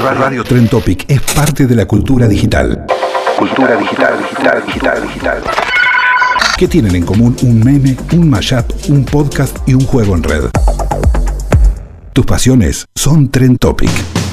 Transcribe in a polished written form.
Radio Trend Topic es parte de la cultura digital. Cultura digital. ¿Qué tienen en común un meme, un mashup, un podcast y un juego en red? Tus pasiones son Trend Topic.